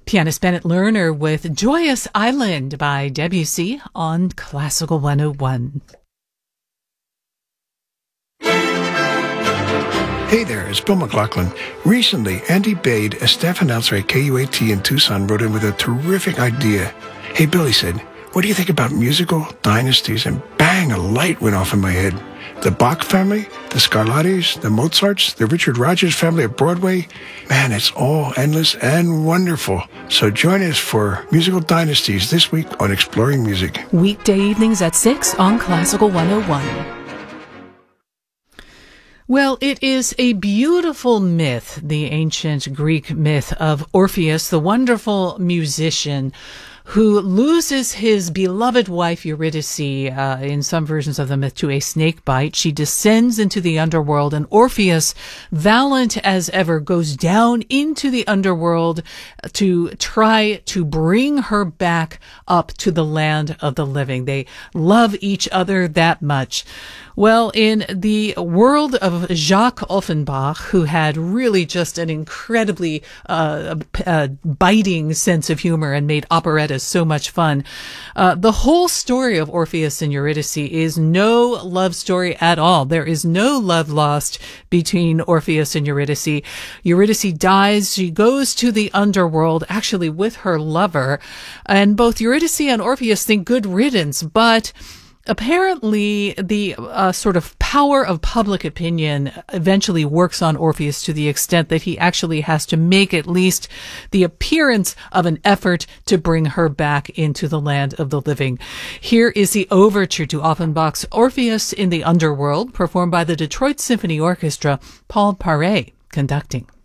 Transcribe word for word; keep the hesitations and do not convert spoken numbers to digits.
Pianist Bennett Lerner with Joyous Island by Debussy on Classical one oh one. Hey there, it's Bill McLaughlin. Recently, Andy Bade, a staff announcer at K U A T in Tucson, wrote in with a terrific idea. Hey, Bill, he said, what do you think about musical dynasties? And bang, a light went off in my head. The Bach family, the Scarlattis, the Mozarts, the Richard Rodgers family at Broadway. Man, it's all endless and wonderful. So join us for Musical Dynasties this week on Exploring Music. Weekday evenings at six on Classical one oh one. Well, it is a beautiful myth, the ancient Greek myth of Orpheus, the wonderful musician who loses his beloved wife Eurydice, uh, in some versions of the myth, to a snake bite. She descends into the underworld, and Orpheus, valiant as ever, goes down into the underworld to try to bring her back up to the land of the living. They love each other that much. Well, in the world of Jacques Offenbach, who had really just an incredibly uh, uh, biting sense of humor and made operettas so much fun, uh, the whole story of Orpheus and Eurydice is no love story at all. There is no love lost between Orpheus and Eurydice. Eurydice dies. She goes to the underworld, actually with her lover, and both Eurydice and Orpheus think good riddance, but apparently, the uh, sort of power of public opinion eventually works on Orpheus to the extent that he actually has to make at least the appearance of an effort to bring her back into the land of the living. Here is the overture to Offenbach's Orpheus in the Underworld, performed by the Detroit Symphony Orchestra, Paul Paré conducting.